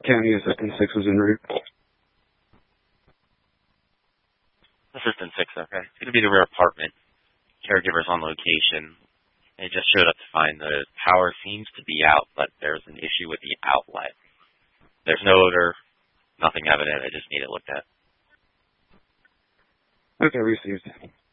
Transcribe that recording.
County Assistant 6 was en route. Assistant 6, okay. It's going to be the rear apartment. Caregivers on location. They just showed up to find the power seems to be out, but there's an issue with the outlet. There's no odor, nothing evident. I just need it looked at. Okay, received.